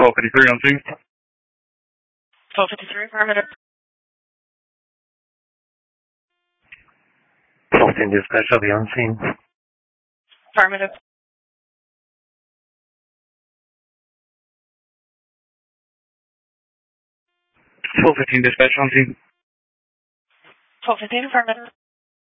1253 on scene. 1253, affirmative. 1210 dispatch, I'll be on scene. Affirmative. 1215 dispatch on scene. 1215, affirmative.